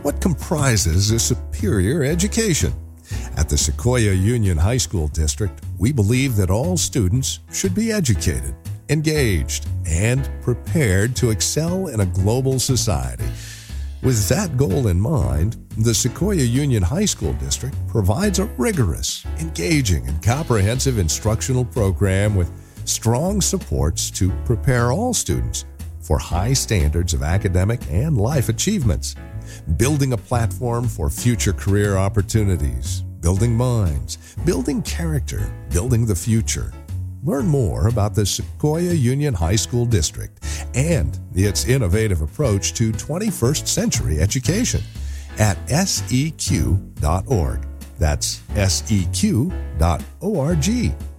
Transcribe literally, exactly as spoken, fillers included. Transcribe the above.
What comprises a superior education? At the Sequoia Union High School District, we believe that all students should be educated, engaged, and prepared to excel in a global society. With that goal in mind, the Sequoia Union High School District provides a rigorous, engaging, and comprehensive instructional program with strong supports to prepare all students for high standards of academic and life achievements, building a platform for future career opportunities, building minds, building character, building the future. Learn more about the Sequoia Union High School District and its innovative approach to twenty-first century education at S E Q dot org. That's S E Q dot org.